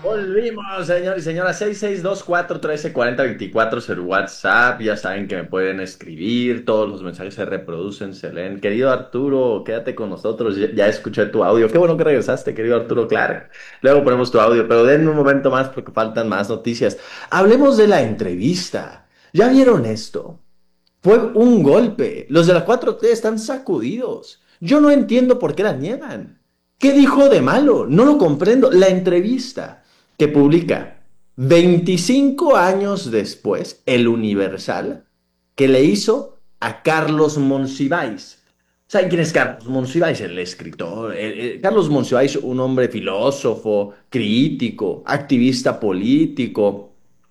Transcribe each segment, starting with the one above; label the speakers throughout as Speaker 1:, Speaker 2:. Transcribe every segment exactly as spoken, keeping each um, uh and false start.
Speaker 1: Volvimos, señor y señora. seis seis dos cuatro uno tres cuatro cero dos cuatro es el WhatsApp. Ya saben que me pueden escribir. Todos los mensajes se reproducen, se leen. Querido Arturo, quédate con nosotros. Ya, ya escuché tu audio. Qué bueno que regresaste, querido Arturo. Claro. Luego ponemos tu audio, pero denme un momento más porque faltan más noticias. Hablemos de la entrevista. ¿Ya vieron esto? Fue un golpe. Los de la cuatro T están sacudidos. Yo no entiendo por qué la niegan. ¿Qué dijo de malo? No lo comprendo. La entrevista que publica veinticinco años después el Universal que le hizo a Carlos Monsiváis. ¿Saben quién es Carlos Monsiváis? El escritor. El- el- Carlos Monsiváis, un hombre filósofo, crítico, activista político,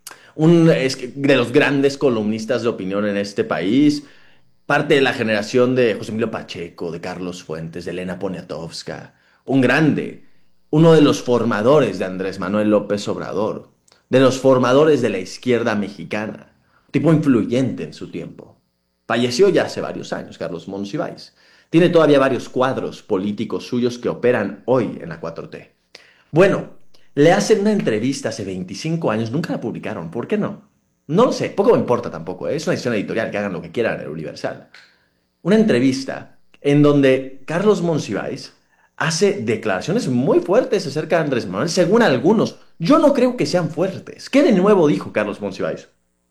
Speaker 1: un es que de los grandes columnistas de opinión en este país, parte de la generación de José Emilio Pacheco, de Carlos Fuentes, de Elena Poniatowska, un grande, uno de los formadores de Andrés Manuel López Obrador, de los formadores de la izquierda mexicana, tipo influyente en su tiempo. Falleció ya hace varios años, Carlos Monsiváis. Tiene todavía varios cuadros políticos suyos que operan hoy en la cuatro T. Bueno, le hacen una entrevista hace veinticinco años, nunca la publicaron, ¿por qué no? No lo sé, poco me importa tampoco, ¿eh? Es una decisión editorial, que hagan lo que quieran en el Universal. Una entrevista en donde Carlos Monsiváis hace declaraciones muy fuertes acerca de Andrés Manuel, según algunos. Yo no creo que sean fuertes. ¿Qué de nuevo dijo Carlos Monsiváis?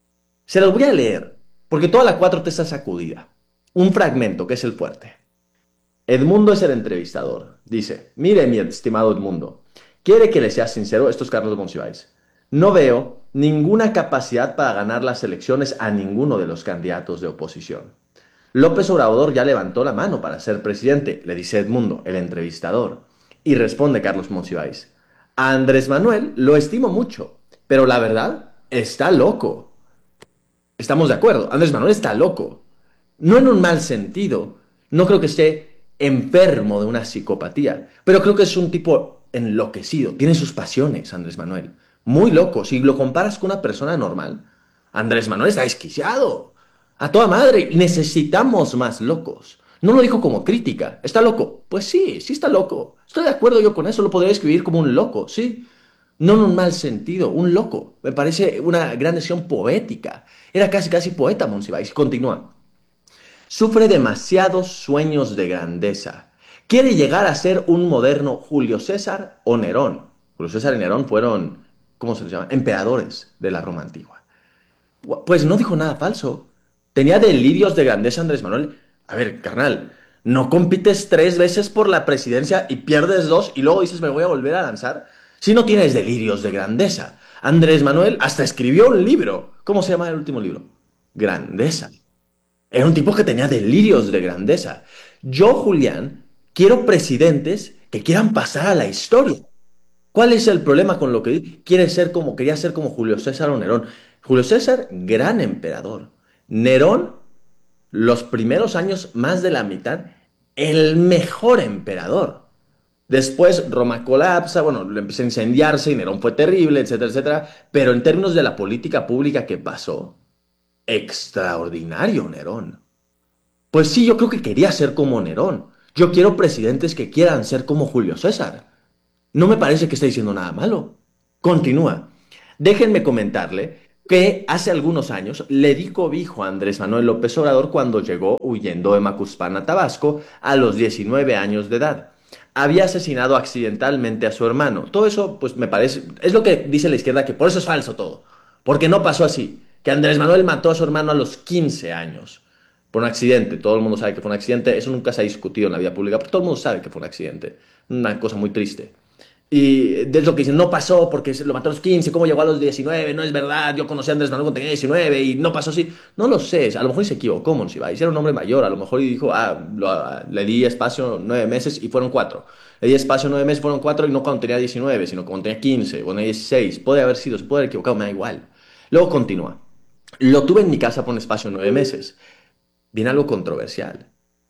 Speaker 1: Se los voy a leer, porque toda la cuatro T está sacudida. Un fragmento, que es el fuerte. Edmundo es el entrevistador. Dice, mire mi estimado Edmundo, quiere que le sea sincero, esto es Carlos Monsiváis. No veo ninguna capacidad para ganar las elecciones a ninguno de los candidatos de oposición. López Obrador ya levantó la mano para ser presidente, le dice Edmundo, el entrevistador. Y responde Carlos Monsiváis, a Andrés Manuel lo estimo mucho, pero la verdad, está loco. Estamos de acuerdo, Andrés Manuel está loco. No en un mal sentido. No creo que esté enfermo de una psicopatía, pero creo que es un tipo enloquecido. Tiene sus pasiones, Andrés Manuel. Muy loco. Si lo comparas con una persona normal, Andrés Manuel está desquiciado. A toda madre, necesitamos más locos. No lo dijo como crítica. ¿Está loco? Pues sí, sí está loco. Estoy de acuerdo yo con eso. Lo podría escribir como un loco, sí. No en un mal sentido, un loco. Me parece una gran decisión poética. Era casi, casi poeta Monsiváis. Continúa. Sufre demasiados sueños de grandeza. Quiere llegar a ser un moderno Julio César o Nerón. Julio César y Nerón fueron, ¿cómo se les llama? Emperadores de la Roma antigua. Pues no dijo nada falso. Tenía delirios de grandeza Andrés Manuel. A ver, carnal, no compites tres veces por la presidencia y pierdes dos y luego dices me voy a volver a lanzar. Si no tienes delirios de grandeza. Andrés Manuel hasta escribió un libro. ¿Cómo se llama el último libro? Grandeza. Era un tipo que tenía delirios de grandeza. Yo, Julián, quiero presidentes que quieran pasar a la historia. ¿Cuál es el problema con lo que quiere ser como, quería ser como Julio César o Nerón? Julio César, gran emperador. Nerón, los primeros años, más de la mitad, el mejor emperador. Después Roma colapsa, bueno, le empieza a incendiarse y Nerón fue terrible, etcétera, etcétera. Pero en términos de la política pública que pasó, extraordinario Nerón. Pues sí, yo creo que quería ser como Nerón. Yo quiero presidentes que quieran ser como Julio César. No me parece que esté diciendo nada malo. Continúa. Déjenme comentarle que hace algunos años le di cobijo a Andrés Manuel López Obrador cuando llegó huyendo de Macuspana, a Tabasco, a los diecinueve años de edad. Había asesinado accidentalmente a su hermano. Todo eso, pues me parece, es lo que dice la izquierda, que por eso es falso todo. Porque no pasó así. Que Andrés Manuel mató a su hermano a los quince años. Por un accidente. Todo el mundo sabe que fue un accidente. Eso nunca se ha discutido en la vida pública, pero todo el mundo sabe que fue un accidente. Una cosa muy triste. Y de lo que dicen, no pasó porque se lo mató a los quince, ¿cómo llegó a los diecinueve? No es verdad, yo conocí a Andrés Manuel cuando tenía diecinueve y no pasó así. No lo sé, a lo mejor se equivocó Monsiváis, era un hombre mayor, a lo mejor y dijo, ah, lo- ah, le di espacio nueve meses y fueron cuatro. Le di espacio nueve meses, fueron cuatro y no cuando tenía diecinueve, sino cuando tenía quince, cuando tenía dieciséis. Puede haber sido, se puede haber equivocado, me da igual. Luego continúa. Lo tuve en mi casa por un espacio de nueve meses. Viene algo controversial.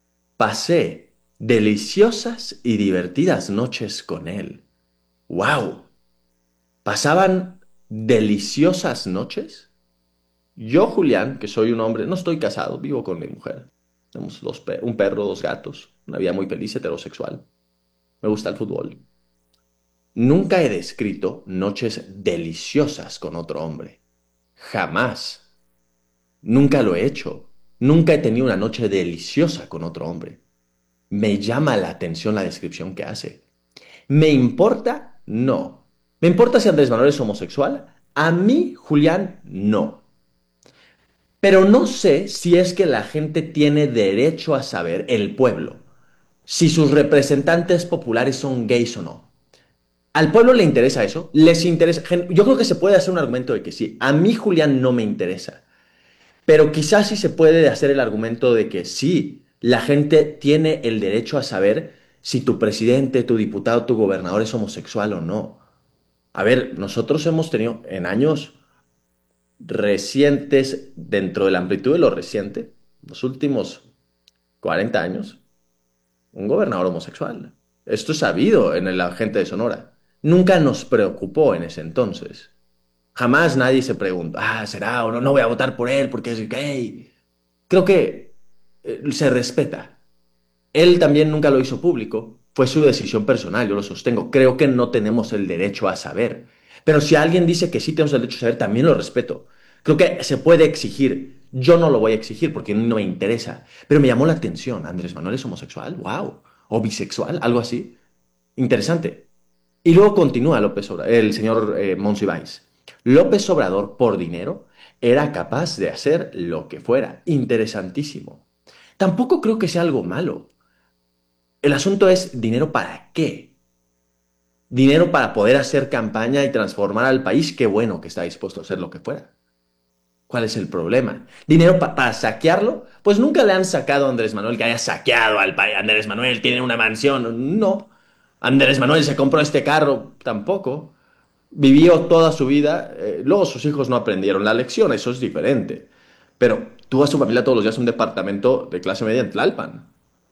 Speaker 1: Pasé deliciosas y divertidas noches con él. ¡Wow! ¿Pasaban deliciosas noches? Yo, Julián, que soy un hombre, no estoy casado, vivo con mi mujer. Tenemos dos pe- un perro, dos gatos, una vida muy feliz, heterosexual. Me gusta el fútbol. Nunca he descrito noches deliciosas con otro hombre. Jamás. Nunca lo he hecho. Nunca he tenido una noche deliciosa con otro hombre. Me llama la atención la descripción que hace. ¿Me importa? No. ¿Me importa si Andrés Manuel es homosexual? A mí, Julián, no. Pero no sé si es que la gente tiene derecho a saber, el pueblo, si sus representantes populares son gays o no. ¿Al pueblo le interesa eso? ¿Les interesa? Yo creo que se puede hacer un argumento de que sí. A mí, Julián, no me interesa. Pero quizás sí se puede hacer el argumento de que sí, la gente tiene el derecho a saber si tu presidente, tu diputado, tu gobernador es homosexual o no. A ver, nosotros hemos tenido en años recientes, dentro de la amplitud de lo reciente, los últimos cuarenta años, un gobernador homosexual. Esto es sabido en la gente de Sonora. Nunca nos preocupó en ese entonces. Jamás nadie se pregunta, ah, ¿será o no? No voy a votar por él porque es gay. Creo que eh, se respeta. Él también nunca lo hizo público. Fue su decisión personal, yo lo sostengo. Creo que no tenemos el derecho a saber. Pero si alguien dice que sí tenemos el derecho a saber, también lo respeto. Creo que se puede exigir. Yo no lo voy a exigir porque no me interesa. Pero me llamó la atención. ¿Andrés Manuel es homosexual? ¡Wow! ¿O bisexual? Algo así. Interesante. Y luego continúa López Obrador, el señor eh, Monsiváis. López Obrador, por dinero, era capaz de hacer lo que fuera. Interesantísimo. Tampoco creo que sea algo malo. El asunto es dinero para qué. Dinero para poder hacer campaña y transformar al país. Qué bueno que está dispuesto a hacer lo que fuera. ¿Cuál es el problema? ¿Dinero pa para saquearlo? Pues nunca le han sacado a Andrés Manuel que haya saqueado al país. Andrés Manuel tiene una mansión. No. Andrés Manuel se compró este carro. Tampoco. Vivió toda su vida. Eh, luego sus hijos no aprendieron la lección. Eso es diferente. Pero tuvo a su familia todos los días un departamento de clase media en Tlalpan.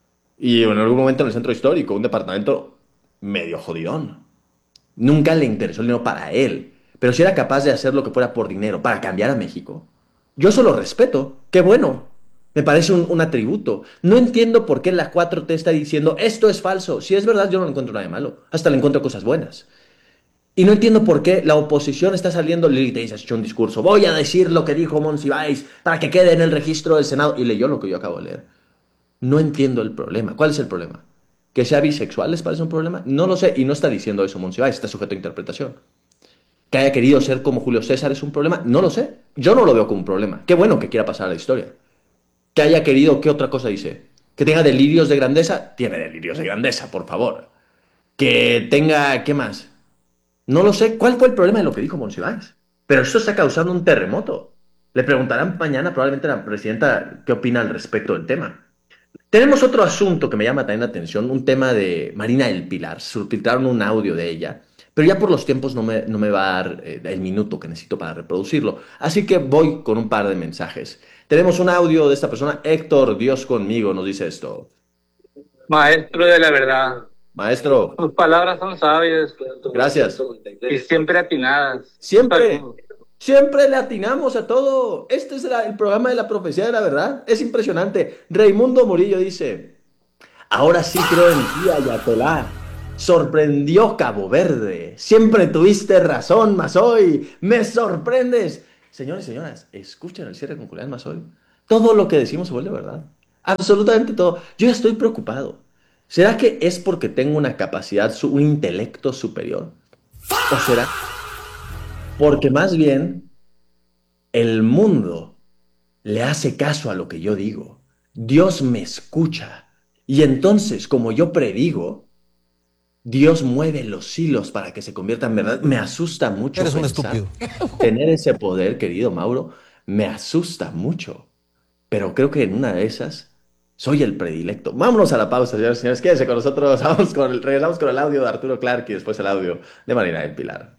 Speaker 1: Y en algún momento en el centro histórico, un departamento medio jodidón. Nunca le interesó el dinero para él. Pero si era capaz de hacer lo que fuera por dinero, para cambiar a México, yo eso lo respeto. Qué bueno. Me parece un, un atributo. No entiendo por qué la cuatro T está diciendo esto es falso. Si es verdad, yo no le encuentro nada de malo. Hasta le encuentro cosas buenas. Y no entiendo por qué la oposición está saliendo. Lili te dice, has hecho un discurso. Voy a decir lo que dijo Monsiváis para que quede en el registro del Senado. Y leyó lo que yo acabo de leer. No entiendo el problema. ¿Cuál es el problema? ¿Que sea bisexual les parece un problema? No lo sé. Y no está diciendo eso Monsiváis. Está sujeto a interpretación. ¿Que haya querido ser como Julio César es un problema? No lo sé. Yo no lo veo como un problema. Qué bueno que quiera pasar a la historia. Que haya querido, ¿qué otra cosa dice? Que tenga delirios de grandeza. Tiene delirios de grandeza, por favor. Que tenga, ¿qué más? No lo sé. ¿Cuál fue el problema de lo que dijo Monsiváis? Pero esto está causando un terremoto. Le preguntarán mañana probablemente a la presidenta qué opina al respecto del tema. Tenemos otro asunto que me llama también la atención, un tema de Marina del Pilar. Subtitularon un audio de ella, pero ya por los tiempos no me, no me va a dar eh, el minuto que necesito para reproducirlo. Así que voy con un par de mensajes. Tenemos un audio de esta persona. Héctor, Dios conmigo, nos dice esto.
Speaker 2: Maestro de la verdad.
Speaker 1: Maestro.
Speaker 2: Tus palabras son sabias.
Speaker 1: Gracias.
Speaker 2: Y siempre atinadas.
Speaker 1: Siempre. Siempre le atinamos a todo. Este es la, el programa de la profecía de la verdad. Es impresionante. Raimundo Murillo dice, ahora sí creo en ti, Ayatolá. Sorprendió Cabo Verde. Siempre tuviste razón, Mazoy. Me sorprendes. Señores y señoras, escuchen el cierre con Julián Mazoy. Todo lo que decimos se vuelve verdad. Absolutamente todo. Yo ya estoy preocupado. ¿Será que es porque tengo una capacidad, un intelecto superior? ¿O será porque más bien el mundo le hace caso a lo que yo digo? Dios me escucha. Y entonces, como yo predigo, Dios mueve los hilos para que se convierta en verdad. Me asusta mucho.
Speaker 3: Eres un
Speaker 1: pensar.
Speaker 3: estúpido.
Speaker 1: Tener ese poder, querido Mauro, me asusta mucho. Pero creo que en una de esas soy el predilecto. Vámonos a la pausa, señores y señores. Quédense con nosotros. Vamos con el, regresamos con el audio de Arturo Clark y después el audio de Marina del Pilar.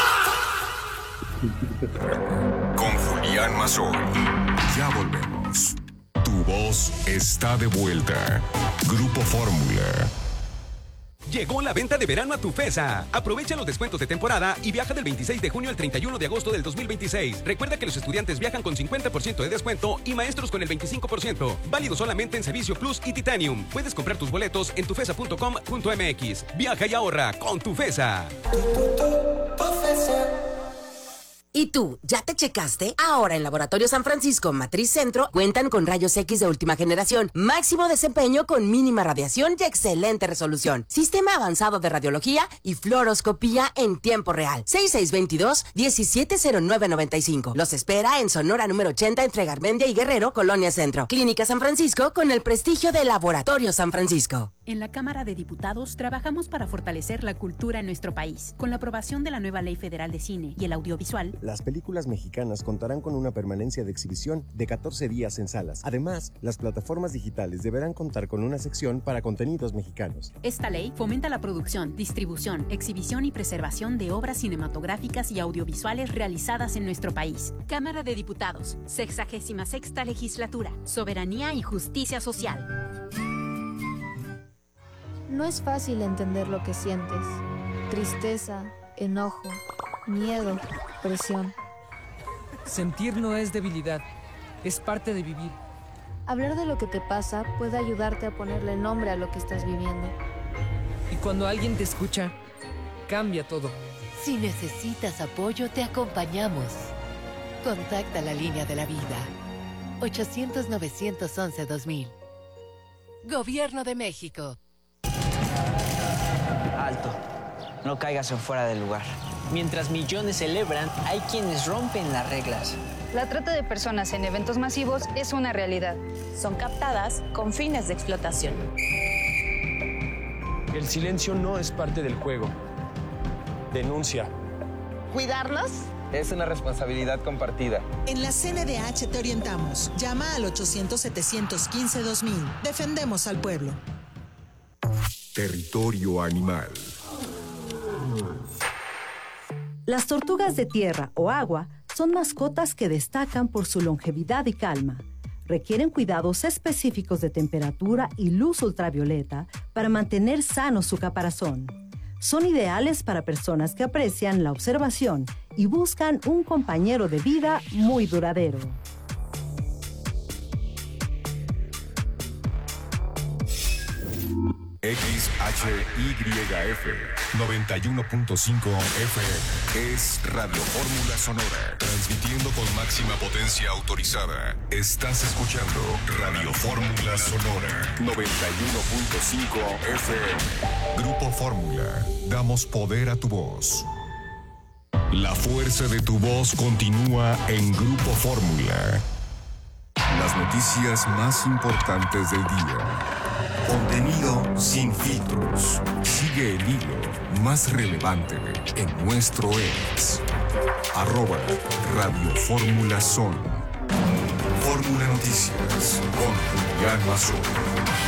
Speaker 4: Con Julián Mazoy. Ya volvemos. Tu voz está de vuelta. Grupo Fórmula.
Speaker 3: Llegó la venta de verano a Tufesa. Aprovecha los descuentos de temporada y viaja del veintiséis de junio al treinta y uno de agosto del dos mil veintiséis. Recuerda que los estudiantes viajan con cincuenta por ciento de descuento y maestros con el veinticinco por ciento. Válido solamente en Servicio Plus y Titanium. Puedes comprar tus boletos en tufesa punto com punto m x. Viaja y ahorra con Tufesa.
Speaker 5: ¿Y tú, ya te checaste? Ahora en Laboratorio San Francisco Matriz Centro cuentan con rayos X de última generación, máximo desempeño con mínima radiación y excelente resolución, sistema avanzado de radiología y fluoroscopía en tiempo real. seis seis dos dos, uno siete cero nueve nueve cinco. Los espera en Sonora número ochenta entre Garmendia y Guerrero, Colonia Centro. Clínica San Francisco con el prestigio de Laboratorio San Francisco.
Speaker 6: En la Cámara de Diputados trabajamos para fortalecer la cultura en nuestro país. Con la aprobación de la nueva Ley Federal de Cine y el Audiovisual,
Speaker 7: las películas mexicanas contarán con una permanencia de exhibición de catorce días en salas. Además, las plataformas digitales deberán contar con una sección para contenidos mexicanos.
Speaker 6: Esta ley fomenta la producción, distribución, exhibición y preservación de obras cinematográficas y audiovisuales realizadas en nuestro país. Cámara de Diputados, sexagésima sexta Legislatura, Soberanía y Justicia Social.
Speaker 8: No es fácil entender lo que sientes. Tristeza, enojo, miedo, presión.
Speaker 9: Sentir no es debilidad, es parte de vivir.
Speaker 8: Hablar de lo que te pasa puede ayudarte a ponerle nombre a lo que estás viviendo.
Speaker 9: Y cuando alguien te escucha, cambia todo.
Speaker 10: Si necesitas apoyo, te acompañamos. Contacta la línea de la vida. ochocientos, novecientos once, dos mil. Gobierno de México.
Speaker 11: Alto. No caigas en fuera del lugar. Mientras millones celebran, hay quienes rompen las reglas.
Speaker 12: La trata de personas en eventos masivos es una realidad.
Speaker 13: Son captadas con fines de explotación.
Speaker 14: El silencio no es parte del juego. Denuncia.
Speaker 15: ¿Cuidarlos?
Speaker 16: Es una responsabilidad compartida.
Speaker 17: En la C N D H te orientamos. Llama al ochocientos, setecientos quince, dos mil. Defendemos al pueblo.
Speaker 4: Territorio animal.
Speaker 18: Las tortugas de tierra o agua son mascotas que destacan por su longevidad y calma. Requieren cuidados específicos de temperatura y luz ultravioleta para mantener sano su caparazón. Son ideales para personas que aprecian la observación y buscan un compañero de vida muy duradero.
Speaker 4: X H Y F noventa y uno punto cinco F M es Radio Fórmula Sonora, transmitiendo con máxima potencia autorizada. Estás escuchando Radio Fórmula Sonora noventa y uno punto cinco F M. Grupo Fórmula, damos poder a tu voz. La fuerza de tu voz continúa en Grupo Fórmula. Las noticias más importantes del día. Contenido sin filtros. Sigue el hilo más relevante en nuestro ex. Arroba Radio Fórmula Son. Fórmula Noticias con Julián Mazón.